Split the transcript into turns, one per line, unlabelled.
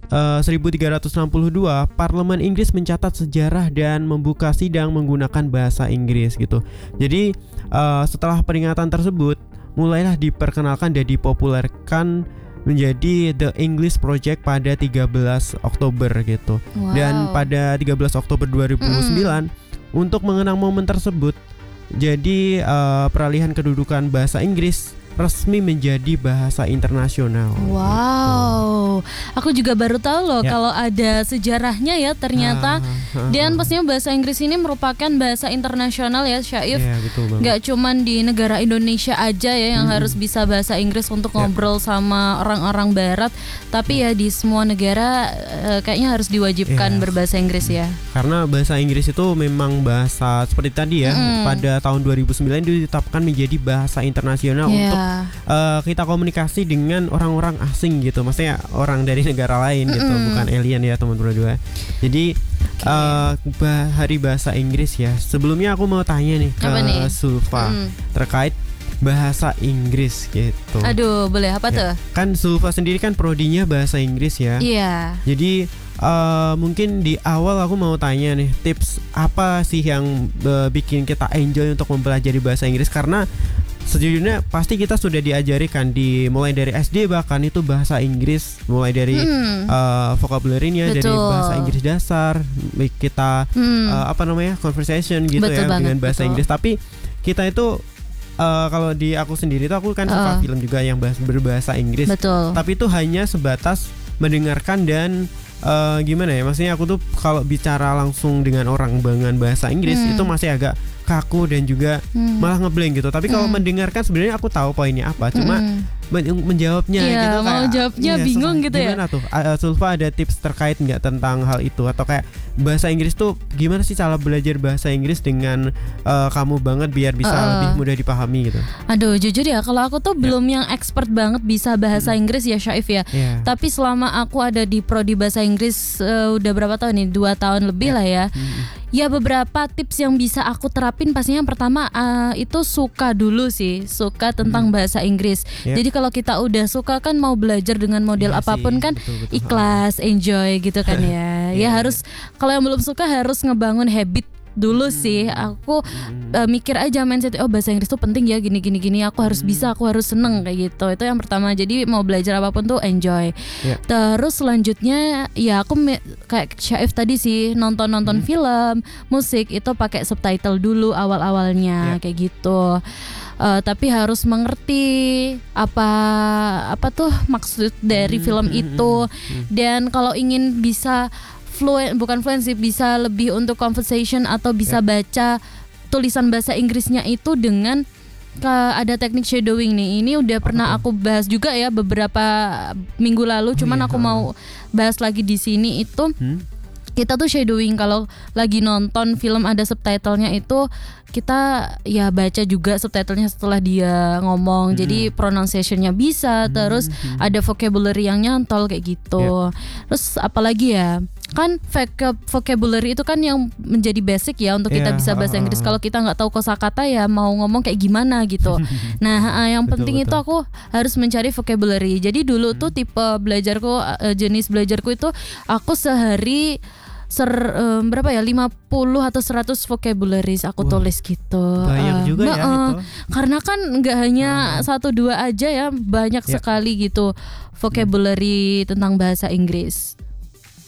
1362 Parlemen Inggris mencatat sejarah dan membuka sidang menggunakan bahasa Inggris gitu. Jadi setelah peringatan tersebut mulailah diperkenalkan dan dipopulerkan menjadi The English Project pada 13 Oktober gitu.
Wow.
Dan pada 13 Oktober 2009 untuk mengenang momen tersebut, jadi peralihan kedudukan bahasa Inggris resmi menjadi bahasa internasional.
Wow, aku juga baru tahu loh
Ya.
kalau ada sejarahnya ya ternyata. Dan pastinya bahasa Inggris ini merupakan bahasa internasional ya, Syaif.
Ya, betul banget.
Gak cuman di negara Indonesia aja ya yang harus bisa bahasa Inggris untuk ngobrol sama orang-orang Barat, tapi ya di semua negara kayaknya harus diwajibkan
Ya.
berbahasa Inggris ya.
Karena bahasa Inggris itu memang bahasa seperti tadi ya, pada tahun 2009 ditetapkan menjadi bahasa internasional untuk kita komunikasi dengan orang-orang asing gitu, maksudnya orang dari negara lain gitu, bukan alien ya teman-teman berdua. Jadi hari bahasa Inggris ya. Sebelumnya aku mau tanya nih ke Zulfa terkait bahasa Inggris gitu.
Aduh, boleh apa tuh?
Kan Zulfa sendiri kan prodinya bahasa Inggris ya.
Iya.
Jadi mungkin di awal aku mau tanya nih, tips apa sih yang bikin kita enjoy untuk mempelajari bahasa Inggris? Karena sejujurnya pasti kita sudah diajari kan mulai dari SD, bahkan itu bahasa Inggris mulai dari vocabulary-nya, dari bahasa Inggris dasar kita conversation gitu.
Betul
ya
banget,
dengan bahasa Inggris. Tapi kita itu kalau di aku sendiri tuh aku kan suka film juga yang berbahasa Inggris.
Betul.
Tapi itu hanya sebatas mendengarkan dan gimana ya, maksudnya aku tuh kalau bicara langsung dengan orang dengan bahasa Inggris itu masih agak kaku dan juga malah ngeblank gitu. Tapi kalau mendengarkan sebenarnya aku tahu poinnya apa, cuma menjawabnya gitu
mau
kayak
jawabnya bingung gitu ya.
Gimana tuh Zulfa, ada tips terkait nggak tentang hal itu, atau kayak bahasa Inggris tuh gimana sih cara belajar bahasa Inggris dengan kamu banget biar bisa lebih mudah dipahami gitu?
Aduh, jujur ya, kalau aku tuh belum yang expert banget bisa bahasa Inggris ya, Syaif ya. Tapi selama aku ada di prodi bahasa Inggris udah berapa tahun nih? 2 tahun lebih lah ya. Ya beberapa tips yang bisa aku terapin, pastinya yang pertama itu suka dulu sih, suka tentang bahasa Inggris. Jadi kalau kita udah suka kan mau belajar dengan model apapun kan betul. Ikhlas, enjoy gitu kan ya. Ya harus, kalau yang belum suka harus ngebangun habit dulu sih. Aku mikir aja mindset, bahasa Inggris tuh penting ya, gini aku harus bisa, aku harus seneng kayak gitu. Itu yang pertama. Jadi mau belajar apapun tuh enjoy. Terus selanjutnya ya aku kayak Syaif tadi sih, nonton film, musik itu pakai subtitle dulu awal-awalnya kayak gitu. Tapi harus mengerti apa tuh maksud dari film itu. Dan kalau ingin bisa bukan fluent sih, bisa lebih untuk conversation atau bisa baca tulisan bahasa Inggrisnya itu dengan ada teknik shadowing nih. Ini udah pernah aku bahas juga ya beberapa minggu lalu, cuman aku mau bahas lagi di sini itu. Kita tuh shadowing kalau lagi nonton film ada subtitlenya itu, kita ya baca juga subtitlenya setelah dia ngomong. Jadi pronunciationnya bisa, terus ada vocabulary yang nyantol kayak gitu. Terus apalagi ya, kan vocabulary itu kan yang menjadi basic ya untuk kita bisa bahasa Inggris. Kalau kita nggak tahu kosakata ya mau ngomong kayak gimana gitu. Nah yang penting itu aku harus mencari vocabulary. Jadi dulu tuh tipe belajarku, jenis belajarku itu aku sehari berapa ya, 50 atau 100 vocabularies aku tulis gitu.
Banyak juga ya itu.
Karena kan nggak hanya 1-2 aja ya, banyak sekali gitu vocabulary tentang bahasa Inggris.